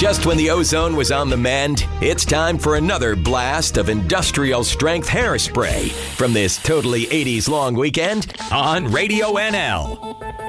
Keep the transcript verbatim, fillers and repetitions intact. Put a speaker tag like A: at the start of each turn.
A: Just when the ozone was on the mend, it's time for another blast of industrial strength hairspray from this totally eighties long weekend on Radio N L.